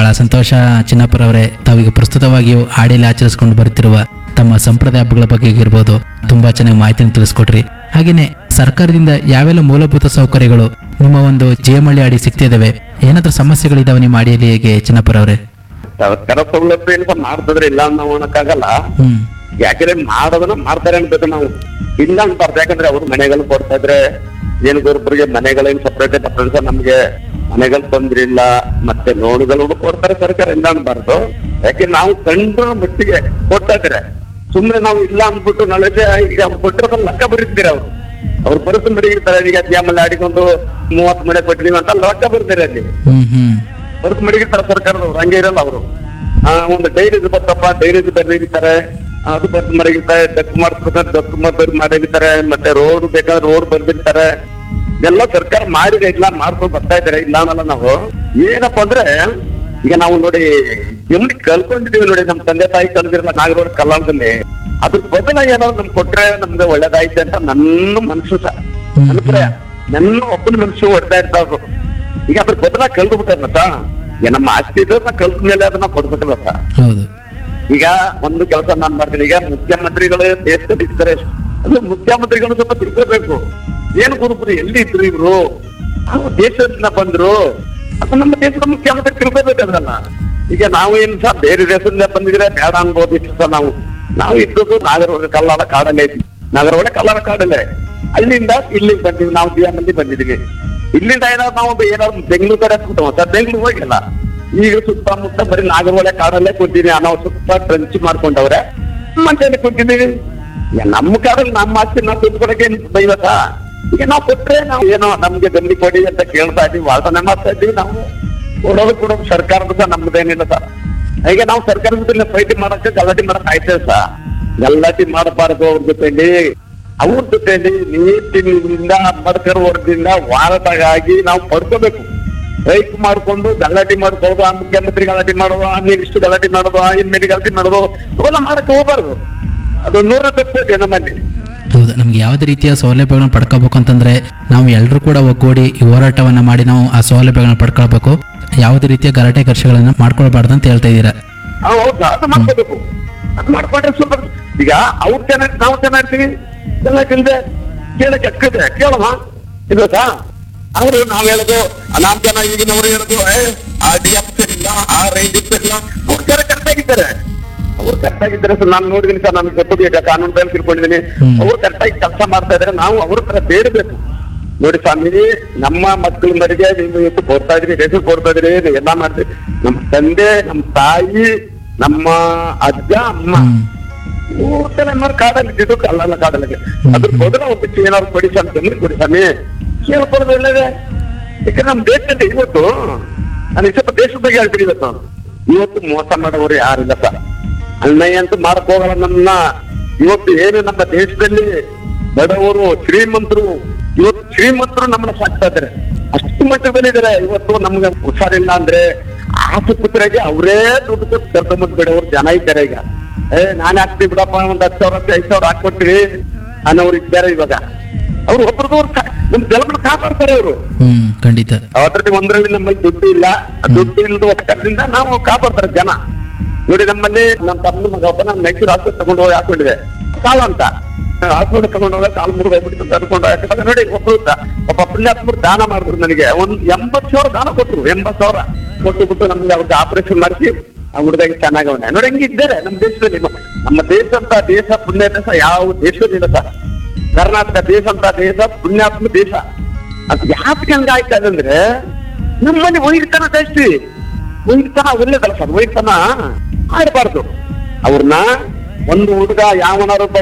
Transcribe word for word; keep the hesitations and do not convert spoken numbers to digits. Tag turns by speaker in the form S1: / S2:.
S1: ಸಂತೋಷ ಚಿನ್ನಪ್ಪರವರೇ, ತಾವೀಗ ಪ್ರಸ್ತುತವಾಗಿಯೂ ಹಾಡಿಯಲ್ಲಿ ಆಚರಿಸಿಕೊಂಡು ಬರುತ್ತಿರುವ ತಮ್ಮ ಸಂಪ್ರದಾಯ ಹಬ್ಬಗಳ ಬಗ್ಗೆ ಇರ್ಬೋದು ತುಂಬಾ ಚೆನ್ನಾಗಿ ಮಾಹಿತಿಯನ್ನು ತಿಳಿಸ್ಕೊಟ್ರಿ. ಹಾಗೇನೆ ಸರ್ಕಾರದಿಂದ ಯಾವೆಲ್ಲ ಮೂಲಭೂತ ಸೌಕರ್ಯಗಳು ನಿಮ್ಮ ಒಂದು ಜೇಮಳ್ಳಿ ಹಾಡಿ ಸಿಗ್ತಿದಾವೆ, ಏನಾದ್ರೂ ಸಮಸ್ಯೆಗಳಿದಾವೆ ನಿಮ್ಮ ಹಾಡಿಯಲ್ಲಿ, ಹೇಗೆ ಚಿನ್ನಪ್ಪರವರೇ?
S2: ಸರ್ಕಾರ ಸೌಲಭ್ಯ ಏನಪ್ಪ ಮಾಡ್ತಿದ್ರೆ ಇಲ್ಲ ನಾವು ಅನ್ನಕ್ಕಾಗಲ್ಲ.
S1: ಹ್ಮ್
S2: ಯಾಕಂದ್ರೆ ಮಾಡೋದನ್ನ ಮಾಡ್ತಾರೆ ಅನ್ಬೇಕು ನಾವು, ಇಲ್ಲ ಅನ್ಬಾರ್ದು. ಯಾಕಂದ್ರೆ ಅವ್ರು ಮನೆಗಳು ಕೊಡ್ತಾ ಇದ್ರೆ ಏನು ಗೊಬ್ಬರಿಗೆ ಮನೆಗಳೇನು ಸಪ್ರೇಟ್ ಡಿಫ್ರೆನ್ಸ್, ನಮ್ಗೆ ಮನೆಗಳು ತೊಂದ್ರಿಲ್ಲ, ಮತ್ತೆ ಲೋನ್ಗಳು ಕೊಡ್ತಾರೆ ಸರ್ಕಾರ, ಇಲ್ಲ ಅನ್ಬಾರ್ದು. ಯಾಕೆ ನಾವು ಕಂಡು ಮಟ್ಟಿಗೆ ಕೊಡ್ತಾ ಇದ್ರೆ ಸುಮ್ನೆ ನಾವು ಇಲ್ಲ ಅಂದ್ಬಿಟ್ಟು ನಾಳೆ ಈಗ ಕೊಟ್ಟಿರೋದನ್ನ ಲೆಕ್ಕ ಬರೀತೀರಿ. ಅವ್ರು ಅವ್ರು ಬರುತ್ತ ಮಡಿಗಿರ್ತಾರೆ. ಈಗ ಜಾಮಲ್ಲಿ ಆಡಿಕೊಂಡು ಮೂವತ್ತು ಮನೆ ಕೊಟ್ಟಿದೀವಿ ಅಂತ ಲೆಕ್ಕ ಬರ್ತಾರೆ ಅಲ್ಲಿ,
S1: ಹ್ಮ್ ಹ್ಮ್
S2: ಬರುತ್ತ ಮಡಿಗಿರ್ತಾರೆ ಸರ್ಕಾರದವ್ರು. ಹಂಗೆ ಇರಲ್ಲ ಅವರು. ಆ ಒಂದು ಡೈರಿ ಬರ್ತಪ್ಪ, ಡೈರಿ ಬರೀತಾರೆ, ಅದು ಬರ್ದು ಮಡಗಿರ್ತಾರೆ, ಡಕ್ ಮಾಡ್ತಾರೆ, ಡಕ್ ಮಾಡಿ ಮಾಡಿರ್ತಾರೆ, ಮತ್ತೆ ರೋಡ್ ಬೇಕಾದ್ರೆ ರೋಡ್ ಬರ್ದಿರ್ತಾರೆ. ಎಲ್ಲ ಸರ್ಕಾರ ಮಾಡಿದೆ, ಇಲ್ಲ ಮಾಡ್ಕೊಂಡು ಬರ್ತಾ ಇದಾರೆ, ಇಲ್ಲ ಅನ್ನಲ್ಲ. ನಾವು ಏನಪ್ಪಾ ಅಂದ್ರೆ ಈಗ ನಾವು ನೋಡಿ ಎಲ್ಲಿ ಕಲ್ಕೊಂಡಿದೀವಿ ನೋಡಿ, ನಮ್ ತಂದೆ ತಾಯಿ ಕಲ್ದಿರಲ್ಲ ನಾಗರೋಡ್ ಕಲ್ಲಾಳದಲ್ಲಿ. ಅದ್ರ ಬದಲ ಏನಾದ್ರು ನಮ್ಗೆ ಕೊಟ್ರೆ ನಮ್ಗೆ ಒಳ್ಳೇದಾಯ್ತು ಅಂತ ನನ್ನ ಮನಸ್ಸು ಸಹ ಅನ್ಪ್ರಾಯ. ನನ್ನ ಒಬ್ಬನ ಮನಸ್ಸು ಹೊಡ್ತಾ ಇರ್ತಾವ್ರು. ಈಗ ಅದ್ರ ಬದಲ ಕಲ್ದು ಬಿಟ್ಟಾರ ಈಗ ನಮ್ಮ ಆಸ್ತಿ ಇದ್ರೆ ಕಲ್ತ ಮೇಲೆ ಅದನ್ನ ಕೊಡ್ಬೇಕಲ್ಲ.
S1: ಹೌದು.
S2: ಈಗ ಒಂದು ಕೆಲಸ ನಾನ್ ಮಾಡ್ತೀನಿ. ಈಗ ಮುಖ್ಯಮಂತ್ರಿಗಳು ದೇಶದಲ್ಲಿ ಇರ್ತಾರೆ, ಅದು ಮುಖ್ಯಮಂತ್ರಿಗಳು ಸ್ವಲ್ಪ ತಿಳ್ಕೋಬೇಕು. ಏನು ಗುರುಪುರಿ ಎಲ್ಲಿ ಇದ್ರು ಇವ್ರು, ನಾವು ದೇಶದಿಂದ ಬಂದ್ರು, ಅದು ನಮ್ಮ ದೇಶದ ಮುಖ್ಯಮಂತ್ರಿ ತಿಳ್ಕೋಬೇಕಲ್ಲ. ಈಗ ನಾವು ಏನ್ ಸಹ ಬೇರೆ ದೇಶದಿಂದ ಬಂದಿದ್ರೆ ಬೇಡ ಅನ್ಬೋದು. ಇಷ್ಟು ಸಹ ನಾವು ನಾವು ಇದ್ದದ್ದು ನಾಗರಹೊಳೆ ಕಲ್ಲಾಳ ಕಾಡಲ್ಲೇ ಇದ್ವಿ. ನಾಗರಹೊಳೆ ಕಲ್ಲಾಳ ಕಾಡಲ್ಲೇ, ಅಲ್ಲಿಂದ ಇಲ್ಲಿಗೆ ಬಂದಿವಿ. ನಾವು ಬಿಯಾನಲ್ಲಿ ಬಂದಿದೀವಿ. ಇಲ್ಲಿಂದ ಏನಾದ್ರು ನಾವು ಏನಾದ್ರು ಬೆಂಗಳೂರು ಕಡೆ ಕೂತವ ಸರ್, ಬೆಂಗಳೂರು ಹೋಗಿಲ್ಲ. ಈಗ ಸುತ್ತಮುತ್ತ ಬರೀ ನಾಗರಹೊಳೆ ಕಾಡಲ್ಲೇ ಕೂತೀನಿ. ನಾವು ಸುತ್ತ ಟ್ರಂಚ್ ಮಾಡ್ಕೊಂಡವ್ರೆ ಮಂಚಲ್ಲಿ ಕೂತಿದ್ದೀವಿ. ನಮ್ಮ ಕಾಡಲ್ಲಿ ನಮ್ಮ ಆಸ್ತಿ ನಾವು ತಿಳ್ಕೊಳಕ್ಕೆ ಬೈವತ್ತ. ಈಗ ನಾವು ಕೊಟ್ರೆ ನಾವು ಏನೋ ನಮ್ಗೆ ಗಲ್ಲಿ ಕೊಡಿ ಅಂತ ಕೇಳ್ತಾ ಇದೀವಿ, ವಾಸನೆ ಮಾಡ್ತಾ ಇದ್ದೀವಿ. ನಾವು ಕೊಡೋದು ಕೊಡೋದು ಸರ್ಕಾರದ ಸಹ ನಮ್ದೇನಿಲ್ಲ ಸರ್. ಈಗ ನಾವು ಸರ್ಕಾರದ ಜೊತೆ ಫೈಟ್ ಮಾಡಕ್ಕೆ ಗಲಾಟೆ ಮಾಡಕ್ ಆಯ್ತೇವೆ ಸರ್. ಗಲಾಟೆ ಮಾಡಬಾರದು ಅವ್ರ ಜೊತೆಲಿ. ಅವ್ರ ಜೊತೆಲಿ ನೀತಿನಿಂದ ಅಂಬೇಡ್ಕರ್ ವರ್ಗದಿಂದ ವಾರದಾಗಿ ನಾವು ಪಡ್ಕೋಬೇಕು. ರೈಟ್ ಮಾಡ್ಕೊಂಡು ಗಲಾಟೆ ಮಾಡ್ಬೋದು, ಆ ಮುಖ್ಯಮಂತ್ರಿ ಗಲಾಟೆ ಮಾಡೋದು, ಆ ಮಿನಿಸ್ಟರ್ ಗಲಾಟೆ ಮಾಡೋದು, ಆ ಎಮ್ ಎಲ್ ಎ ಗಲಾಟೆ ಮಾಡೋದು, ಅವೆಲ್ಲ ಮಾಡಕ್ಕೆ ಹೋಗ್ಬಾರ್ದು. ಅದು ನೂರ ತಪ್ಪಿದೆ ನಮ್ಮಲ್ಲಿ.
S1: ಹೌದು, ನಮ್ಗೆ ಯಾವುದೇ ರೀತಿಯ ಸೌಲಭ್ಯಗಳನ್ನ ಪಡ್ಕೋಬೇಕು ಅಂತಂದ್ರೆ ನಾವು ಎಲ್ಲರೂ ಕೂಡ ಒಗ್ಗೂಡಿ ಈ ಹೋರಾಟವನ್ನ ಮಾಡಿ ನಾವು ಆ ಸೌಲಭ್ಯಗಳನ್ನ ಪಡ್ಕೊಳ್ಬೇಕು. ಯಾವುದೇ ರೀತಿಯ ಗಲಾಟೆ ಘರ್ಷಗಳನ್ನ ಮಾಡ್ಕೊಳ್ಬಾರ್ದು ಅಂತ ಹೇಳ್ತಾ ಇದ್ದೀರಾ?
S2: ಹೌದಾ, ಅದು ಮಾಡ್ಕೋಬೇಕು. ಅದು ಮಾಡ್ಕೊಂಡ್ರೆ ಸ್ವಲ್ಪ ಈಗ ಅವ್ರು ಚೆನ್ನಾಗಿ ನಾವು ಚೆನ್ನಾಗಿರ್ತೀವಿ. ಗಲಾಟೆ ಇಲ್ಲದೆ ಕೇಳಕ್ಕೆ ಅಕ್ಕದೆ ಕೇಳೋಣ ಇಲ್ವಾ? ಅವರು ನಾವ್ ಹೇಳೋದು ನಾಲ್ಕು ಜನ ಈಗಿನವರು ಹೇಳೋದು ಆ ಡಿ ಎಫ್ ಇಲ್ಲ, ಆ ರೈಟ್ ಇಲ್ಲ. ಅವ್ರು ಜನ ಕರೆಕ್ಟ್ ಆಗಿದ್ದಾರೆ, ಅವ್ರು ಕರೆಕ್ಟ್ ಆಗಿದ್ದಾರೆ ಸರ್. ನಾನು ನೋಡಿದೀನಿ ಸರ್, ನಮ್ಗೆ ಗೊತ್ತಿದೆ, ಕಾನೂನು ಬೇರೆ ತಿಳ್ಕೊಂಡಿದ್ದೀನಿ. ಅವ್ರು ಕರೆಕ್ಟ್ ಆಗಿ ಕೆಲಸ ಮಾಡ್ತಾ ಇದಾರೆ. ನಾವು ಅವ್ರ ತರ ಬೇಡಬೇಕು. ನೋಡಿ ಸ್ವಾಮಿ, ನಮ್ಮ ಮಕ್ಕಳ ಮರಿಗೆ ನೀವು ಇವತ್ತು ಕೊಡ್ತಾ ಇದ್ರಿ, ರೇಷನ್ ಕೊಡ್ತಾ ಇದ್ರಿ, ಎಲ್ಲಾ ಮಾಡ್ತೀವಿ. ನಮ್ಮ ತಂದೆ, ನಮ್ಮ ತಾಯಿ, ನಮ್ಮ ಅಜ್ಜ, ಅಮ್ಮ ಮೂರ್ ತಲೆಮಾರು ಕಾಡಲ್ಲಿ ಇದ್ದಿದ್ದು ಕಲ್ಲಲ್ಲ ಕಾಡಲ್ಲಿಗೆ. ಅದ್ರ ಬದಲು ಒಪ್ಪಿಸಿ ಏನಾದ್ರು ಕೊಡಿ ಸ್ವಾಮಿ, ತಂದ್ರೆ ಕೊಡಿ ಸ್ವಾಮಿ, ಕೇಳ್ಕೊಡೋದು ಒಳ್ಳೇದೇ. ಯಾಕಂದ್ರೆ ನಮ್ ದೇಶದಲ್ಲಿ ಇವತ್ತು ನಾನು ಸ್ವಲ್ಪ ದೇಶದ ಬಗ್ಗೆ ಹೇಳ್ತೀನಿ. ಇವತ್ತು ನಾನು ಇವತ್ತು ಮೋಸ ಮಾಡೋರು ಯಾರಿಲ್ಲ ಸರ್. ಅನ್ಯಾಯ ಅಂತೂ ಮಾಡಕ್ ಹೋಗಲ್ಲ ನನ್ನ. ಇವತ್ತು ಏನು ನಮ್ಮ ದೇಶದಲ್ಲಿ ಬಡವರು, ಶ್ರೀಮಂತರು, ಇವತ್ತು ಶ್ರೀಮಂತರು ನಮ್ಮನ್ನ ಸಾಕ್ತಾ ಇದ್ದಾರೆ, ಅಷ್ಟು ಮಟ್ಟದಲ್ಲಿ ಇದಾರೆ. ಇವತ್ತು ನಮ್ಗೆ ಹುಷಾರಿಲ್ಲ ಅಂದ್ರೆ ಆಸ್ಪತ್ರೆಗೆ ಅವರೇ ದುಡ್ಡು ಕರ್ಕೊಂಡ್ ಬಿಡೋರು ಜನ ಇದ್ದಾರೆ. ಈಗ ಏ ನಾನ್ ಹಾಕ್ತೀವಿ ಬಿಡಪ್ಪ, ಒಂದ್ ಹತ್ತು ಸಾವಿರ ಐದು ಸಾವಿರ ಹಾಕೊಡ್ತೀವಿ ಅನ್ನೋರು ಇದ್ದಾರೆ. ಇವಾಗ ಅವ್ರು ಒಬ್ರದವ್ರು ನಮ್ ಜನಗಳು ಕಾಪಾಡ್ತಾರೆ ಅವರು.
S1: ಹ್ಮ್ ಖಂಡಿತ.
S2: ಅವತ್ತರಲ್ಲಿ ಒಂದರಲ್ಲಿ ನಮ್ಮಲ್ಲಿ ದುಡ್ಡು ಇಲ್ಲ, ದುಡ್ಡು ಇಲ್ಲದ ಒಕ್ಕದಿಂದ ನಾವು ಕಾಪಾಡ್ತಾರೆ ಜನ. ನೋಡಿ ನಮ್ಮಲ್ಲಿ ನಮ್ಮ ತಮ್ಮ ಮಗ ಒಬ್ಬ ನಾನು ಮೈಸೂರು ಆಸ್ಪತ್ರೆ ತಗೊಂಡು ಹೋಗಿ ಹಾಕೊಂಡಿದೆ, ಕಾಲ ಅಂತ ಆಸ್ಪತ್ರೆ ತಗೊಂಡು ಹೋಗ ಕಾಲು ಮುರಿದು ಹೋಗ್ಬಿಟ್ಟು ಕರ್ಕೊಂಡು ಹೋಗಿ ನೋಡಿ. ಒಬ್ರು ಒಬ್ಬ ಪುಣ್ಯಾತ್ಮರು ದಾನ ಮಾಡಿದ್ರು, ನನಗೆ ಒಂದ್ ಎಂಬತ್ ಸಾವಿರ ದಾನ ಕೊಟ್ರು. ಎಂಬತ್ ಸಾವಿರ ಕೊಟ್ಟು ಬಿಟ್ಟು ನಮ್ಗೆ ಅವ್ರಿಗೆ ಆಪರೇಷನ್ ಮಾಡಿಸಿ ಆ ಹುಡುಗಾಗಿ ಚೆನ್ನಾಗವನೆ. ನೋಡಿ ಹಂಗೆ ಇದ್ದಾರೆ ನಮ್ಮ ದೇಶದಲ್ಲಿ. ನಮ್ಮ ದೇಶ ಅಂತ ದೇಶ, ಪುಣ್ಯ ದೇಶ ಯಾವ ದೇಶದಿಲ್ಲ ಸರ್. ಕರ್ನಾಟಕ ದೇಶ ಅಂತ ದೇಶ, ಪುಣ್ಯಾತ್ಮ ದೇಶ. ಅದು ಯಾಕೆ ಹಂಗ ಆಯ್ತಾ ಅಂದ್ರೆ ನಮ್ಮಲ್ಲಿ ವೈರ್ತನ ಜಾಸ್ತಿ. ವೈರ್ತನ ಒಳ್ಳೇದಲ್ಲ ಸರ್, ವೈರ್ತನ ಆಡಬಾರ್ದು. ಅವ್ರನ್ನ ಒಂದು ಹುಡುಗ ಯಾವನಾರೊಬ್ಬ